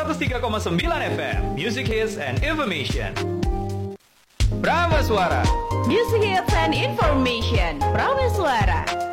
103,9 FM, Music Hits and Information. Prameswara, Music Hits and Information, Prameswara.